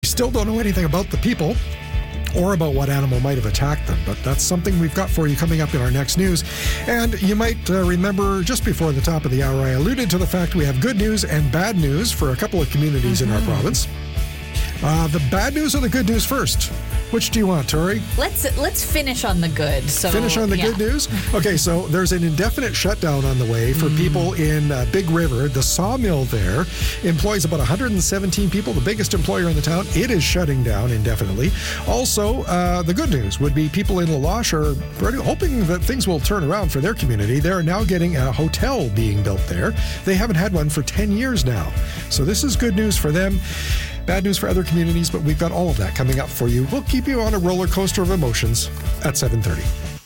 We still don't know anything about the people or about what animal might have attacked them, but that's something we've got for you coming up in our next news. And you might remember just before the top of the hour, I alluded to the fact we have good news and bad news for a couple of communities in our province. The bad news or the good news first? Which do you want, Tori? Let's finish on the good. Finish on the good news? Okay, so there's an indefinite shutdown on the way for people in Big River. The sawmill there employs about 117 people, the biggest employer in the town. It is shutting down indefinitely. Also, the good news would be people in La Loche are hoping that things will turn around for their community. They're now getting a hotel being built there. They haven't had one for 10 years now. So this is good news for them. Bad news for other communities, but we've got all of that coming up for you. We'll keep you on a roller coaster of emotions at 7:30.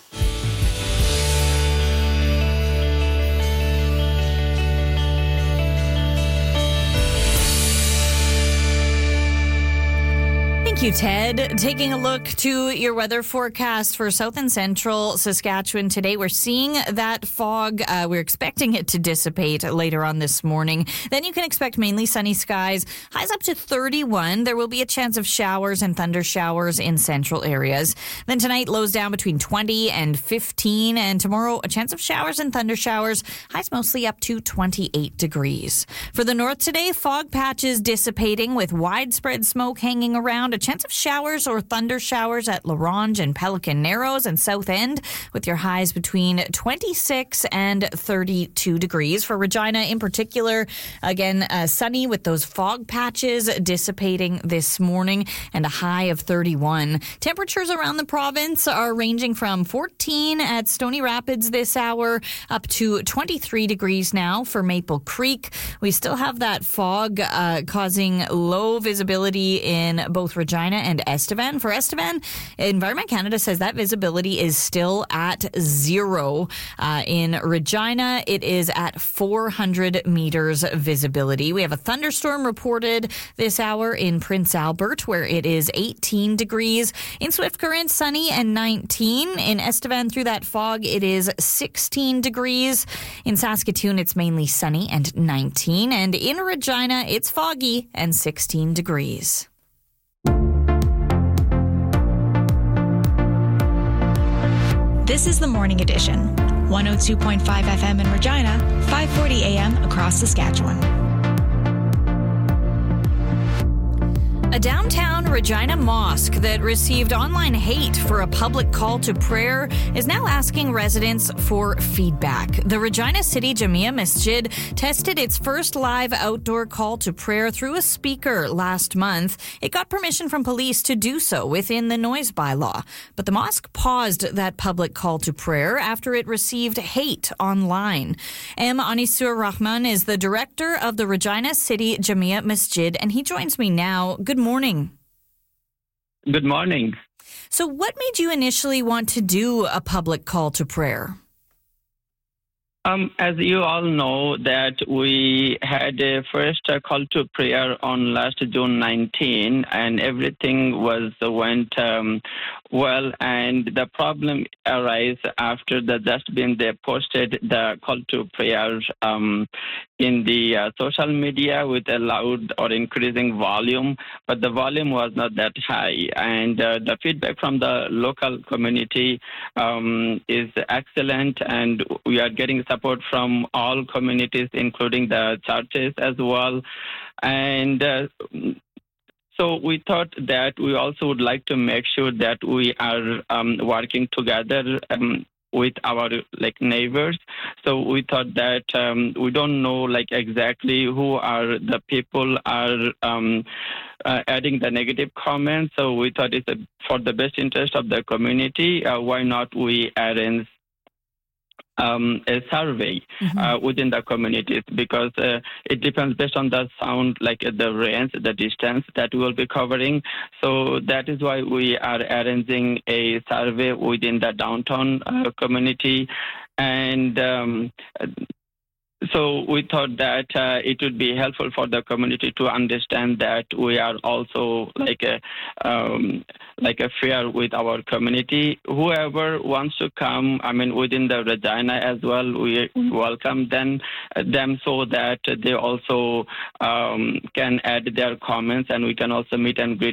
Thank you, Ted. Taking a look to your weather forecast for south and central Saskatchewan today. We're seeing that fog. We're expecting it to dissipate later on this morning. Then you can expect mainly sunny skies. Highs up to 31. There will be a chance of showers and thunder showers in central areas. Then tonight, lows down between 20 and 15. And tomorrow, a chance of showers and thunder showers. Highs mostly up to 28 degrees. For the north today, fog patches dissipating with widespread smoke hanging around. A chance of showers or thunder showers at La Ronge and Pelican Narrows and South End, with your highs between 26 and 32 degrees. For Regina in particular, again, sunny with those fog patches dissipating this morning and a high of 31. Temperatures around the province are ranging from 14 at Stony Rapids this hour up to 23 degrees now for Maple Creek. We still have that fog causing low visibility in both Regina and Estevan. For Estevan, Environment Canada says that visibility is still at 0. In Regina, it is at 400 meters visibility. We have a thunderstorm reported this hour in Prince Albert, where it is 18 degrees. In Swift Current, sunny and 19. In Estevan, through that fog, it is 16 degrees. In Saskatoon, it's mainly sunny and 19. And in Regina, it's foggy and 16 degrees. This is the Morning Edition. 102.5 FM in Regina, 540 AM across Saskatchewan. A downtown Regina mosque that received online hate for a public call to prayer is now asking residents for feedback. The Regina City Jamia Masjid tested its first live outdoor call to prayer through a speaker last month. It got permission from police to do so within the noise bylaw. But the mosque paused that public call to prayer after it received hate online. M. Anisur Rahman is the director of the Regina City Jamia Masjid, and he joins me now. Good morning. Good morning. So what made you initially want to do a public call to prayer? As you all know, that we had a first call to prayer on last June 19, and everything went well. And the problem arose after the dustbin. They posted the call to prayer in the social media with a loud or increasing volume, but the volume was not that high. And the feedback from the local community is excellent, and we are getting support from all communities, including the churches as well. And so we thought that we also would like to make sure that we are working together with our neighbors. So we thought that we don't know exactly who are the people are adding the negative comments. So we thought it's for the best interest of the community. Why not we arrange a survey within the communities, because it depends based on the sound, the range, the distance that we will be covering. So that is why we are arranging a survey within the downtown community. And So we thought that it would be helpful for the community to understand that we are also like a fair with our community. Whoever wants to come, within the Regina as well, we welcome them so that they also can add their comments, and we can also meet and greet